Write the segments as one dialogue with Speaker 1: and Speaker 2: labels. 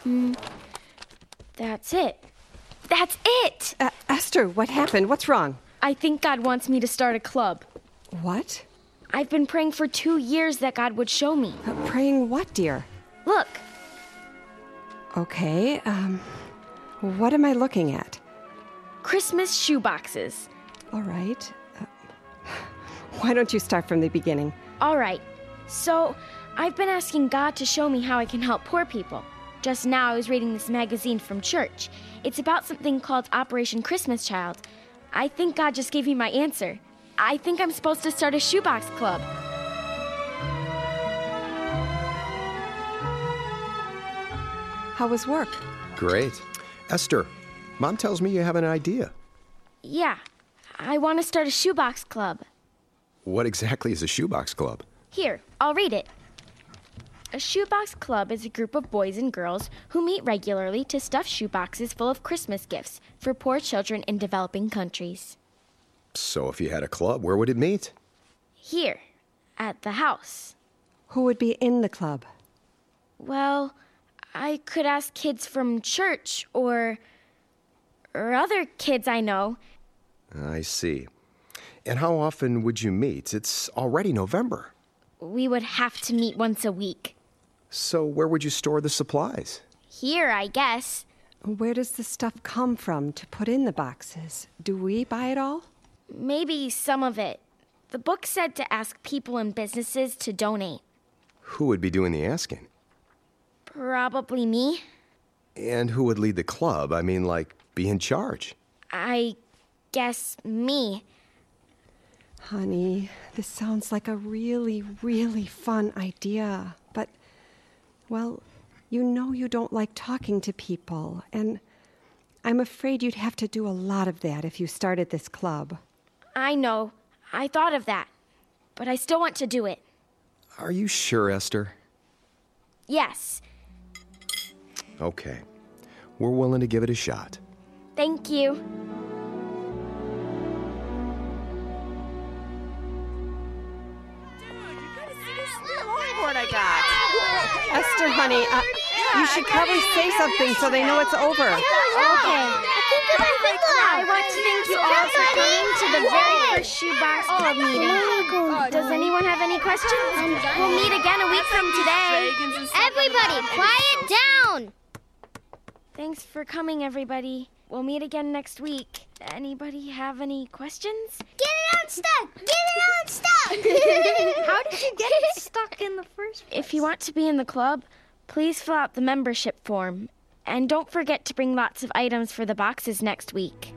Speaker 1: That's it. That's it!
Speaker 2: Esther, what happened? What's wrong?
Speaker 1: I think God wants me to start a club.
Speaker 2: What?
Speaker 1: I've been praying for 2 years that God would show me.
Speaker 2: Praying what, dear?
Speaker 1: Look,
Speaker 2: Okay, what am I looking at?
Speaker 1: Christmas shoeboxes.
Speaker 2: All right. Why don't you start from the beginning?
Speaker 1: All right. So, I've been asking God to show me how I can help poor people. Just now I was reading this magazine from church. It's about something called Operation Christmas Child. I think God just gave me my answer. I think I'm supposed to start a shoebox club.
Speaker 2: How was work?
Speaker 3: Great. Esther, Mom tells me you have an idea.
Speaker 1: Yeah, I want to start a shoebox club.
Speaker 3: What exactly is a shoebox club?
Speaker 1: Here, I'll read it. A shoebox club is a group of boys and girls who meet regularly to stuff shoeboxes full of Christmas gifts for poor children in developing countries.
Speaker 3: So if you had a club, where would it meet?
Speaker 1: Here, at the house.
Speaker 2: Who would be in the club?
Speaker 1: Well, I could ask kids from church or other kids I know.
Speaker 3: I see. And how often would you meet? It's already November.
Speaker 1: We would have to meet once a week.
Speaker 3: So where would you store the supplies?
Speaker 1: Here, I guess.
Speaker 2: Where does the stuff come from to put in the boxes? Do we buy it all?
Speaker 1: Maybe some of it. The book said to ask people and businesses to donate.
Speaker 3: Who would be doing the asking?
Speaker 1: Probably me.
Speaker 3: And who would lead the club? I mean, like, be in charge?
Speaker 1: I guess me.
Speaker 2: Honey, this sounds like a really, really fun idea. But, well, you know you don't like talking to people. And I'm afraid you'd have to do a lot of that if you started this club.
Speaker 1: I know. I thought of that. But I still want to do it.
Speaker 3: Are you sure, Esther?
Speaker 1: Yes.
Speaker 3: Okay. We're willing to give it a shot.
Speaker 1: Thank you.
Speaker 2: Esther, honey, you should probably say something so they know it's over.
Speaker 1: Okay. I want to thank you all for coming to the very first Shoebox Club meeting. Does anyone have any questions? We'll meet again a week from today.
Speaker 4: Everybody, quiet down!
Speaker 1: Thanks for coming, everybody. We'll meet again next week. Anybody have any questions?
Speaker 4: Get it unstuck! Get it unstuck!
Speaker 5: How did you get it stuck in the first place?
Speaker 1: If you want to be in the club, please fill out the membership form. And don't forget to bring lots of items for the boxes next week.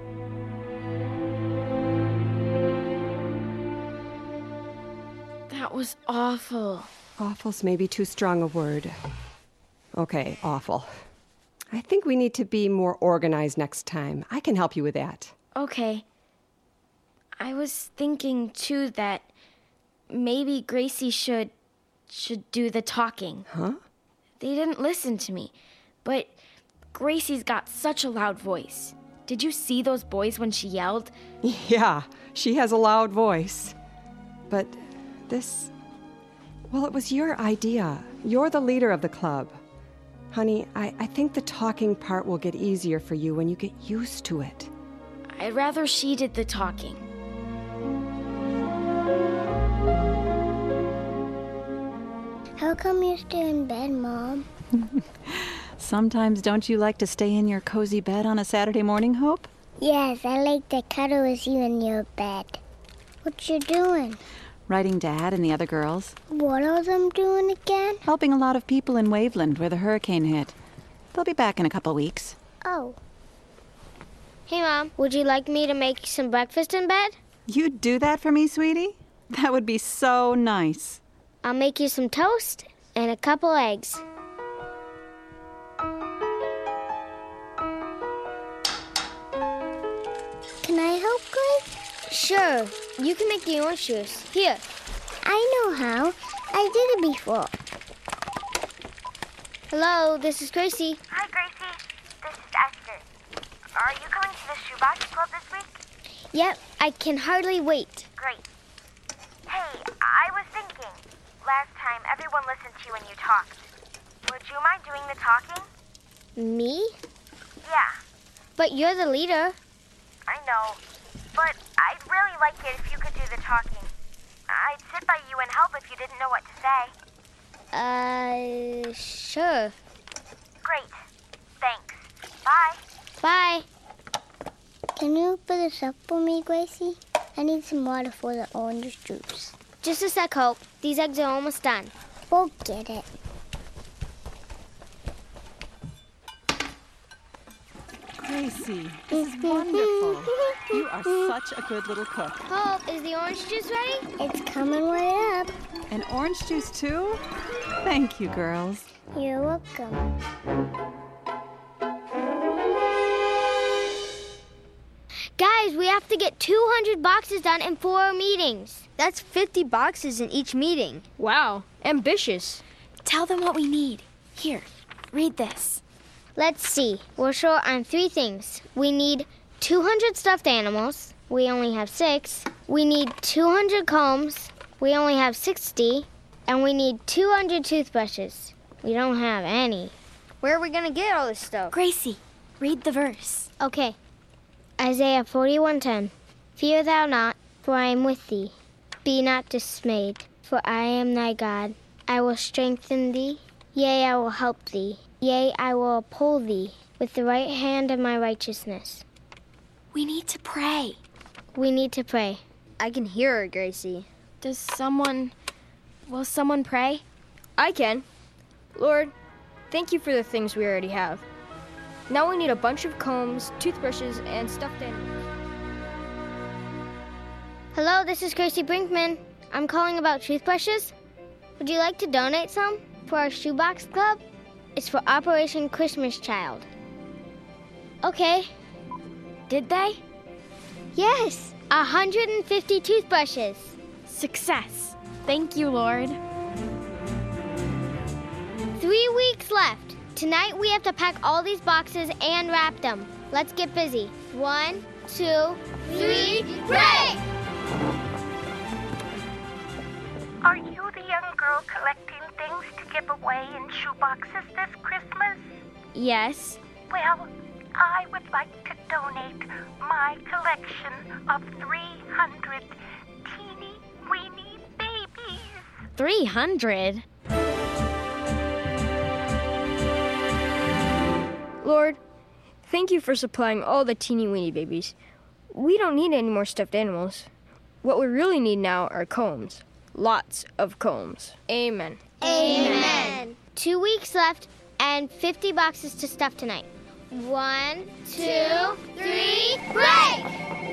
Speaker 1: That was awful.
Speaker 2: Awful's maybe too strong a word. Okay, awful. I think we need to be more organized next time. I can help you with that.
Speaker 1: Okay. I was thinking, too, that maybe Gracie should do the talking.
Speaker 2: Huh?
Speaker 1: They didn't listen to me, but Gracie's got such a loud voice. Did you see those boys when she yelled?
Speaker 2: Yeah, she has a loud voice. But well, it was your idea. You're the leader of the club. Honey, I think the talking part will get easier for you when you get used to it.
Speaker 1: I'd rather she did the talking.
Speaker 4: How come you're still in bed, Mom?
Speaker 5: Sometimes don't you like to stay in your cozy bed on a Saturday morning, Hope?
Speaker 4: Yes, I like to cuddle with you in your bed. What you doing?
Speaker 5: Writing Dad and the other girls.
Speaker 4: What are them doing again?
Speaker 5: Helping a lot of people in Waveland where the hurricane hit. They'll be back in a couple weeks.
Speaker 4: Oh. Hey, Mom, would you like me to make some breakfast in bed?
Speaker 5: You'd do that for me, sweetie? That would be so nice.
Speaker 4: I'll make you some toast and a couple eggs. Can I help, Grace? Sure. You can make your own shoes. Here. I know how. I did it before. Hello, this is Gracie.
Speaker 6: Hi, Gracie. This is Esther. Are you coming to the Shoebox Club this week?
Speaker 4: Yep, I can hardly wait.
Speaker 6: Great. Hey, I was thinking, last time everyone listened to you when you talked. Would you mind doing the talking?
Speaker 4: Me?
Speaker 6: Yeah,
Speaker 4: But you're the leader.
Speaker 6: I know. But I'd really like it if you could do the talking. I'd sit by you and help if you didn't know what to say.
Speaker 4: Sure.
Speaker 6: Great. Thanks. Bye.
Speaker 4: Bye. Can you put this up for me, Gracie? I need some water for the orange juice. Just a sec, Hope. These eggs are almost done. We'll get it.
Speaker 5: Gracie, this is wonderful. You are such a good little cook.
Speaker 4: Hope, is the orange juice ready? It's coming right up.
Speaker 5: And orange juice, too? Thank you, girls.
Speaker 4: You're welcome. Guys, we have to get 200 boxes done in 4 meetings.
Speaker 7: That's 50 boxes in each meeting. Wow, ambitious.
Speaker 1: Tell them what we need. Here, read this.
Speaker 4: Let's see. We're short on 3 things. We need 200 stuffed animals. We only have 6. We need 200 combs. We only have 60. And we need 200 toothbrushes. We don't have any.
Speaker 7: Where are we going to get all this stuff?
Speaker 1: Gracie, read the verse.
Speaker 4: Okay. Isaiah 41:10. Fear thou not, for I am with thee. Be not dismayed, for I am thy God. I will strengthen thee. Yea, I will help thee. Yea, I will uphold thee with the right hand of my righteousness.
Speaker 1: We need to pray.
Speaker 4: We need to pray.
Speaker 7: I can hear her, Gracie.
Speaker 1: Will someone pray?
Speaker 7: I can. Lord, thank you for the things we already have. Now we need a bunch of combs, toothbrushes, and stuffed animals.
Speaker 4: Hello, this is Gracie Brinkman. I'm calling about toothbrushes. Would you like to donate some for our shoebox club? It's for Operation Christmas Child. Okay.
Speaker 1: Did they?
Speaker 4: Yes, 150 toothbrushes.
Speaker 1: Success. Thank you, Lord.
Speaker 4: 3 weeks left. Tonight we have to pack all these boxes and wrap them. Let's get busy. 1, 2, 3, break!
Speaker 6: Are you the young girl collecting things to give away in shoeboxes this Christmas?
Speaker 1: Yes.
Speaker 6: Well, I would like to donate my collection of 300 teeny weeny babies.
Speaker 1: 300?
Speaker 7: Lord, thank you for supplying all the teeny weeny babies. We don't need any more stuffed animals. What we really need now are combs. Lots of combs. Amen.
Speaker 4: Amen. 2 weeks left and 50 boxes to stuff tonight. 1, 2, 3, break!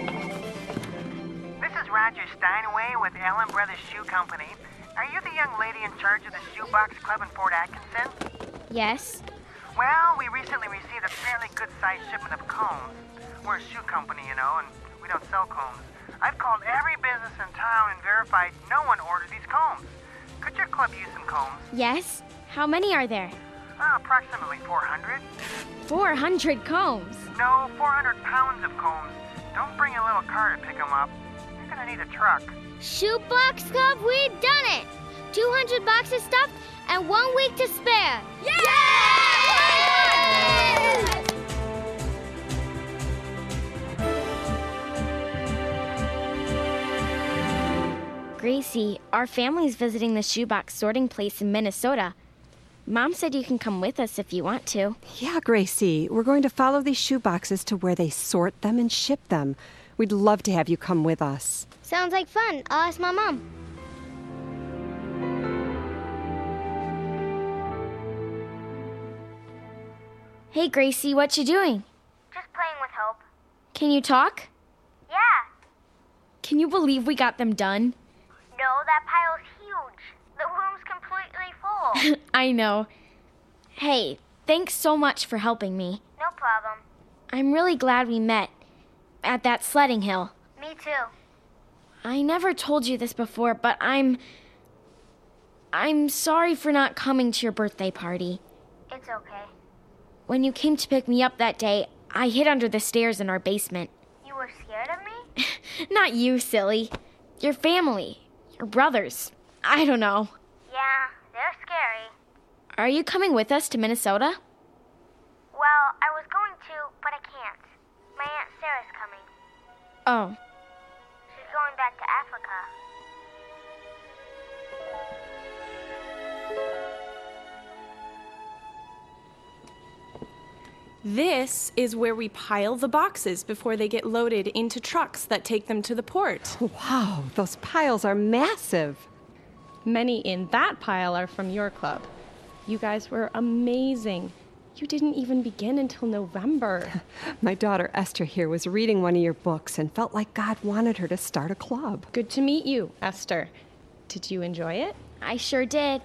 Speaker 8: This is Roger Steinway with Allen Brothers Shoe Company. Are you the young lady in charge of the Shoebox Club in Fort Atkinson?
Speaker 1: Yes.
Speaker 8: Well, we recently received a fairly good-sized shipment of combs. We're a shoe company, you know, and we don't sell combs. I've called every business in town and verified no one ordered these combs. Could your club use some combs?
Speaker 1: Yes. How many are there?
Speaker 8: Approximately 400.
Speaker 1: 400 combs.
Speaker 8: No, 400 pounds of combs. Don't bring a little car to pick them up. You're gonna need a truck.
Speaker 4: Shoebox Club, we've done it! 200 boxes stuffed and 1 week to spare. Yay!
Speaker 1: Gracie, our family's visiting the shoebox sorting place in Minnesota. Mom said you can come with us if you want to.
Speaker 2: Yeah, Gracie, we're going to follow these shoe boxes to where they sort them and ship them. We'd love to have you come with us.
Speaker 4: Sounds like fun. I'll ask my mom.
Speaker 1: Hey, Gracie, what you doing?
Speaker 6: Just playing with Hope.
Speaker 1: Can you talk?
Speaker 6: Yeah.
Speaker 1: Can you believe we got them done?
Speaker 6: No, that pile's huge. The room's completely full.
Speaker 1: I know. Hey, thanks so much for helping me.
Speaker 6: No problem.
Speaker 1: I'm really glad we met at that sledding hill.
Speaker 6: Me too.
Speaker 1: I never told you this before, but I'm sorry for not coming to your birthday party.
Speaker 6: It's okay.
Speaker 1: When you came to pick me up that day, I hid under the stairs in our basement.
Speaker 6: You were scared of me?
Speaker 1: Not you, silly. Your family. Your brothers. I don't know.
Speaker 6: Yeah, they're scary.
Speaker 1: Are you coming with us to Minnesota?
Speaker 6: Sarah's coming.
Speaker 1: Oh.
Speaker 6: She's going back to Africa.
Speaker 9: This is where we pile the boxes before they get loaded into trucks that take them to the port.
Speaker 2: Wow, those piles are massive.
Speaker 9: Many in that pile are from your club. You guys were amazing. You didn't even begin until November.
Speaker 2: My daughter Esther here was reading one of your books and felt like God wanted her to start a club.
Speaker 9: Good to meet you, Esther. Did you enjoy it?
Speaker 1: I sure did.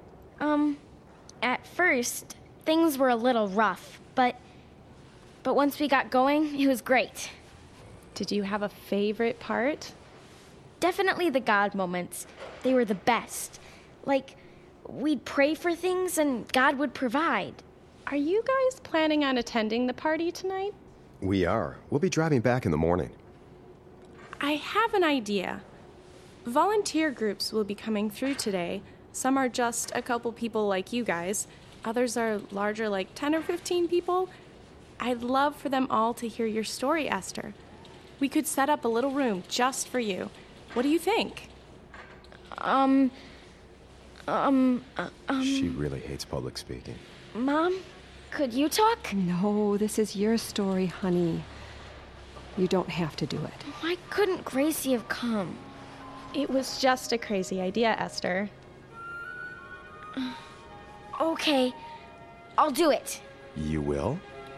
Speaker 1: At first, things were a little rough, but once we got going, it was great.
Speaker 9: Did you have a favorite part?
Speaker 1: Definitely the God moments. They were the best. Like, we'd pray for things and God would provide.
Speaker 9: Are you guys planning on attending the party tonight?
Speaker 3: We are. We'll be driving back in the morning.
Speaker 9: I have an idea. Volunteer groups will be coming through today. Some are just a couple people like you guys. Others are larger, like 10 or 15 people. I'd love for them all to hear your story, Esther. We could set up a little room just for you. What do you think?
Speaker 3: She really hates public speaking.
Speaker 1: Mom, could you talk?
Speaker 2: No, this is your story, honey. You don't have to do it.
Speaker 1: Why couldn't Gracie have come?
Speaker 9: It was just a crazy idea, Esther.
Speaker 1: Okay, I'll do it.
Speaker 3: You will?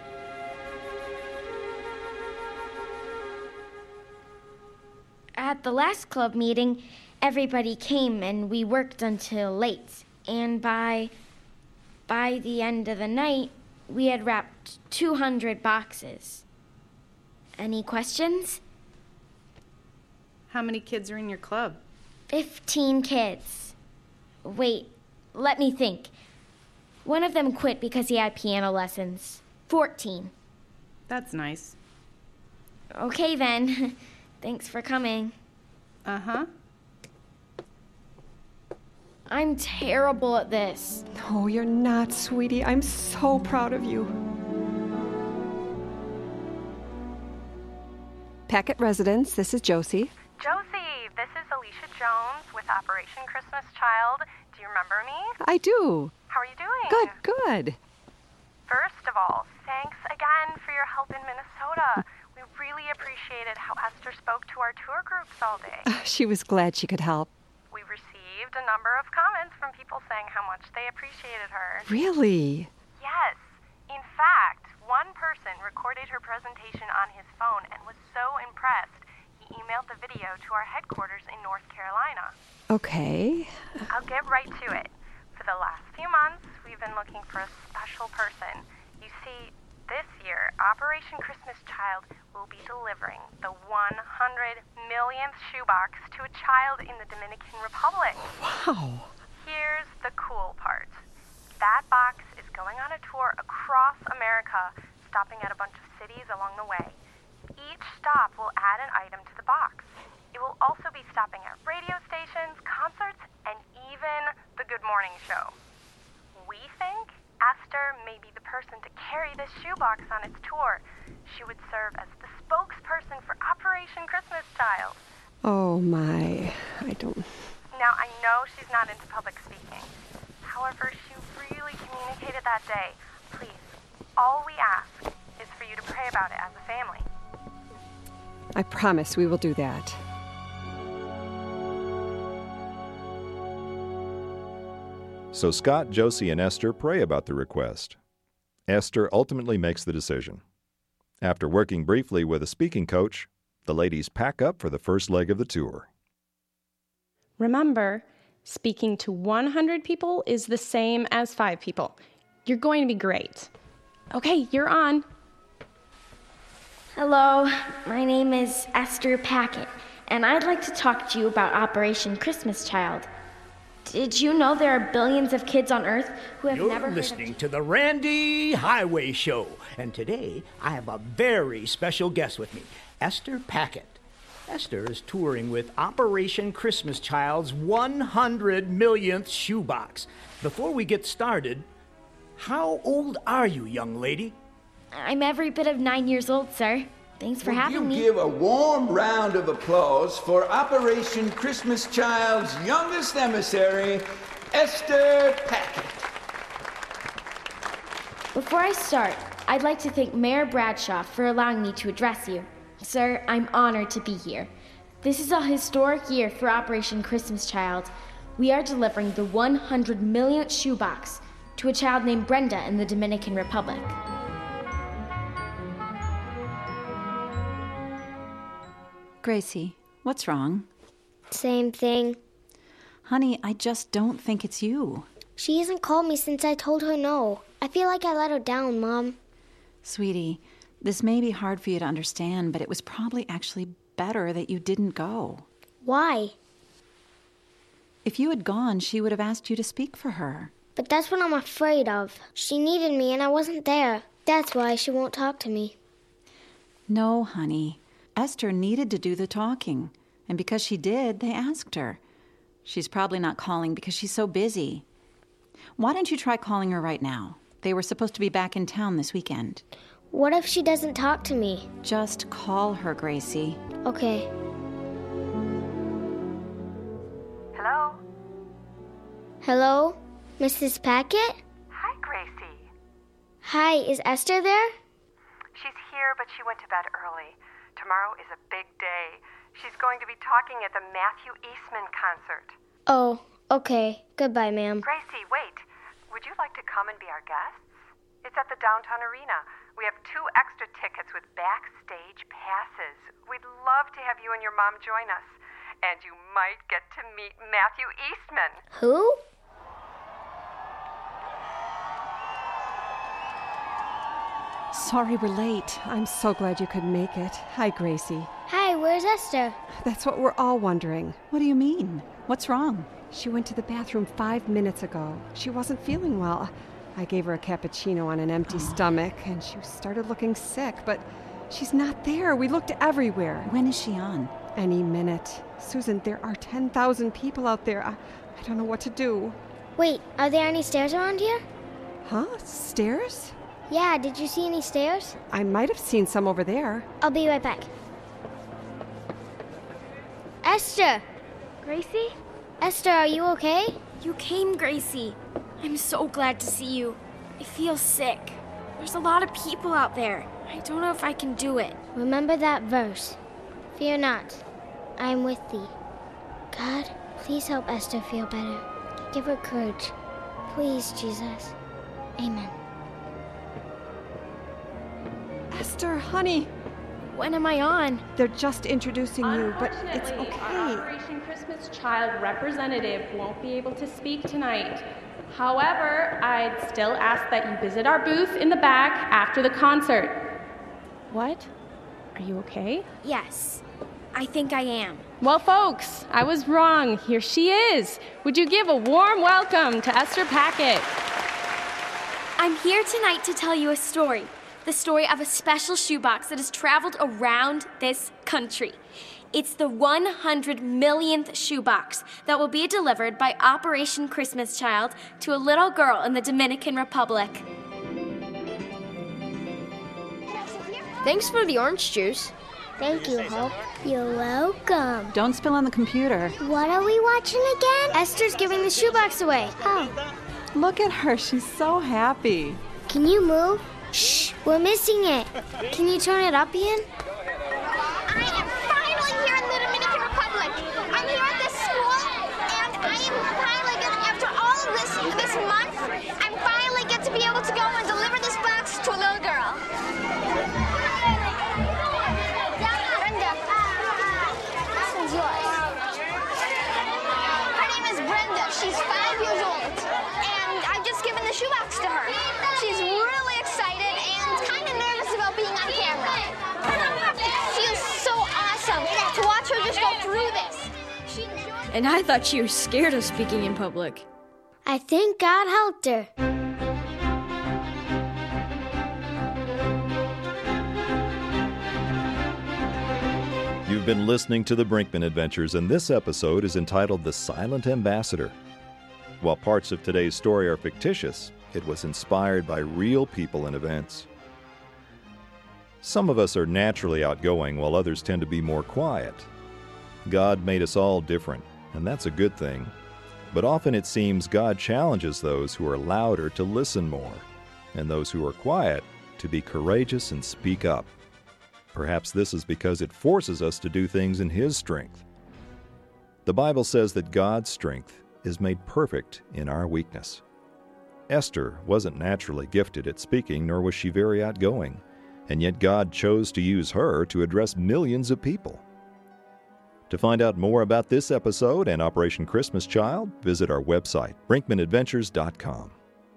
Speaker 1: At the last club meeting, everybody came and we worked until late. And by the end of the night, we had wrapped 200 boxes. Any questions?
Speaker 10: How many kids are in your club?
Speaker 1: 15 kids. Wait, let me think. One of them quit because he had piano lessons. 14.
Speaker 10: That's nice.
Speaker 1: Okay then. Thanks for coming.
Speaker 10: Uh-huh.
Speaker 1: I'm terrible at this.
Speaker 2: No, you're not, sweetie. I'm so proud of you. Packet Residence, this is Josie.
Speaker 11: Josie, this is Alicia Jones with Operation Christmas Child. Do you remember me?
Speaker 2: I do.
Speaker 11: How are you doing?
Speaker 2: Good.
Speaker 11: First of all, thanks again for your help in Minnesota. We really appreciated how Esther spoke to our tour groups all day.
Speaker 2: She was glad she could help.
Speaker 11: We received a number of comments from people saying how much they appreciated her.
Speaker 2: Really?
Speaker 11: Yes. In fact, one person recorded her presentation on his phone and was so impressed, he emailed the video to our headquarters in North Carolina.
Speaker 2: Okay.
Speaker 11: I'll get right to it. For the last few months, we've been looking for a special person. You see, this year, Operation Christmas Child will be delivering the 100 millionth shoebox to a child in the Dominican Republic.
Speaker 2: Wow.
Speaker 11: Here's the cool part. That box is going on a tour across America, stopping at a bunch of cities along the way. Each stop will add an item to the box. It will also be stopping at radio stations, concerts, and even the Good Morning Show. We think Esther may be the person to carry this shoebox on its tour. She would serve as the spokesperson for Operation Christmas Child.
Speaker 2: Oh, my. I don't...
Speaker 11: Now, I know she's not into public speaking. However, she really communicated that day. Please, all we ask is for you to pray about it as a family.
Speaker 2: I promise we will do that.
Speaker 12: So Scott, Josie, and Esther pray about the request. Esther ultimately makes the decision. After working briefly with a speaking coach, the ladies pack up for the first leg of the tour.
Speaker 9: Remember, speaking to 100 people is the same as 5 people. You're going to be great. Okay, you're on.
Speaker 1: Hello, my name is Esther Packet, and I'd like to talk to you about Operation Christmas Child. Did you know there are billions of kids on Earth who have never heard of...
Speaker 13: You're listening to the Randy Highway Show, and today I have a very special guest with me, Esther Packet. Esther is touring with Operation Christmas Child's 100 millionth shoebox. Before we get started, how old are you, young lady?
Speaker 1: I'm every bit of 9 years old, sir. Thanks for
Speaker 14: Would
Speaker 1: having me.
Speaker 14: you give a warm round of applause for Operation Christmas Child's youngest emissary, Esther Packett.
Speaker 1: Before I start, I'd like to thank Mayor Bradshaw for allowing me to address you. Sir, I'm honored to be here. This is a historic year for Operation Christmas Child. We are delivering the 100 millionth shoebox to a child named Brenda in the Dominican Republic.
Speaker 5: Gracie, what's wrong?
Speaker 4: Same thing.
Speaker 5: Honey, I just don't think it's you.
Speaker 4: She hasn't called me since I told her no. I feel like I let her down, Mom.
Speaker 5: Sweetie, this may be hard for you to understand, but it was probably actually better that you didn't go.
Speaker 4: Why?
Speaker 5: If you had gone, she would have asked you to speak for her.
Speaker 4: But that's what I'm afraid of. She needed me and I wasn't there. That's why she won't talk to me.
Speaker 5: No, honey. Esther needed to do the talking, and because she did, they asked her. She's probably not calling because she's so busy. Why don't you try calling her right now? They were supposed to be back in town this weekend.
Speaker 4: What if she doesn't talk to me?
Speaker 5: Just call her, Gracie.
Speaker 4: Okay.
Speaker 11: Hello?
Speaker 4: Hello? Mrs. Packett?
Speaker 11: Hi, Gracie.
Speaker 4: Hi, is Esther there?
Speaker 11: She's here, but she went to bed early. Tomorrow is a big day. She's going to be talking at the Matthew Eastman concert.
Speaker 4: Oh, okay. Goodbye, ma'am.
Speaker 11: Gracie, wait. Would you like to come and be our guests? It's at the downtown arena. We have 2 extra tickets with backstage passes. We'd love to have you and your mom join us. And you might get to meet Matthew Eastman.
Speaker 4: Who?
Speaker 2: Sorry we're late. I'm so glad you could make it. Hi, Gracie.
Speaker 4: Hi, where's Esther?
Speaker 2: That's what we're all wondering.
Speaker 5: What do you mean? What's wrong?
Speaker 2: She went to the bathroom 5 minutes ago. She wasn't feeling well. I gave her a cappuccino on an empty stomach, and she started looking sick, but she's not there. We looked everywhere.
Speaker 5: When is she on?
Speaker 2: Any minute. Susan, there are 10,000 people out there. I don't know what to do.
Speaker 4: Wait, are there any stairs around here?
Speaker 2: Huh? Stairs?
Speaker 4: Yeah, did you see any stairs?
Speaker 2: I might have seen some over there.
Speaker 4: I'll be right back. Esther!
Speaker 1: Gracie?
Speaker 4: Esther, are you okay?
Speaker 1: You came, Gracie. I'm so glad to see you. I feel sick. There's a lot of people out there. I don't know if I can do it.
Speaker 4: Remember that verse. Fear not, I am with thee. God, please help Esther feel better. Give her courage. Please, Jesus. Amen.
Speaker 2: Esther, honey.
Speaker 1: When am I on?
Speaker 2: They're just introducing you, but it's
Speaker 9: Unfortunately,
Speaker 2: okay.
Speaker 9: Our Operation Christmas Child representative won't be able to speak tonight. However, I'd still ask that you visit our booth in the back after the concert. What? Are you okay?
Speaker 1: Yes, I think I am.
Speaker 9: Well, folks, I was wrong. Here she is. Would you give a warm welcome to Esther Packett?
Speaker 1: I'm here tonight to tell you a story. The story of a special shoebox that has traveled around this country. It's the 100 millionth shoebox that will be delivered by Operation Christmas Child to a little girl in the Dominican Republic.
Speaker 7: Thanks for the orange juice.
Speaker 4: Thank you, Hope. You're welcome.
Speaker 5: Don't spill on the computer.
Speaker 4: What are we watching again? Esther's giving the shoebox away. Oh.
Speaker 5: Look at her. She's so happy.
Speaker 4: Can you move? Shh, we're missing it. Can you turn it up, Ian?
Speaker 15: I am finally here in the Dominican Republic. I'm here at this school, and I am finally after all of this month, I'm finally get to be able to go and deliver this box to a little girl. Brenda, this one's yours. Her name is Brenda. She's 5 years old, and I've just given the shoebox to her. She's really excited and kind of nervous about being on camera. It feels so awesome to watch her just go through this.
Speaker 7: And I thought she was scared of speaking in public.
Speaker 4: I think God helped her.
Speaker 12: You've been listening to the Brinkman Adventures, and this episode is entitled The Silent Ambassador. While parts of today's story are fictitious, it was inspired by real people and events. Some of us are naturally outgoing while others tend to be more quiet. God made us all different, and that's a good thing. But often it seems God challenges those who are louder to listen more, and those who are quiet to be courageous and speak up. Perhaps this is because it forces us to do things in His strength. The Bible says that God's strength is made perfect in our weakness. Esther wasn't naturally gifted at speaking, nor was she very outgoing, and yet God chose to use her to address millions of people. To find out more about this episode and Operation Christmas Child, visit our website, brinkmanadventures.com.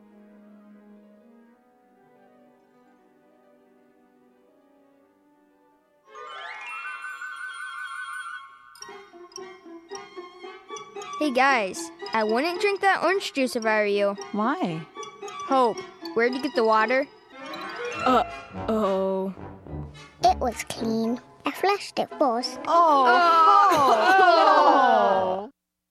Speaker 7: Hey guys, I wouldn't drink that orange juice if I were you.
Speaker 5: Why?
Speaker 7: Hope, where'd you get the water? Uh-oh.
Speaker 4: It was clean. I flushed it first.
Speaker 7: Oh.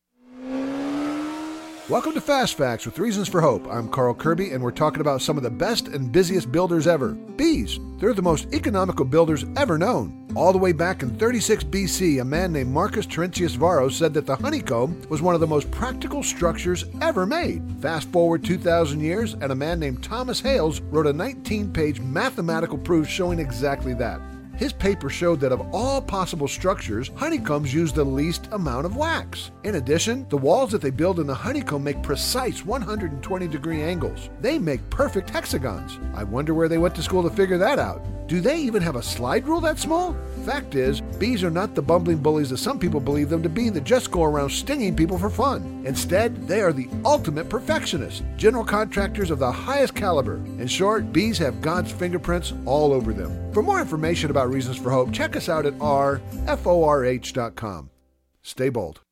Speaker 16: Welcome to Fast Facts with Reasons for Hope. I'm Carl Kirby, and we're talking about some of the best and busiest builders ever. Bees. They're the most economical builders ever known. All the way back in 36 BC, a man named Marcus Terentius Varro said that the honeycomb was one of the most practical structures ever made. Fast forward 2,000 years, and a man named Thomas Hales wrote a 19-page mathematical proof showing exactly that. His paper showed that of all possible structures, honeycombs use the least amount of wax. In addition, the walls that they build in the honeycomb make precise 120-degree angles. They make perfect hexagons. I wonder where they went to school to figure that out. Do they even have a slide rule that small? Fact is, bees are not the bumbling bullies that some people believe them to be that just go around stinging people for fun. Instead, they are the ultimate perfectionists, general contractors of the highest caliber. In short, bees have God's fingerprints all over them. For more information about Reasons for Hope, check us out at rforh.com. Stay bold.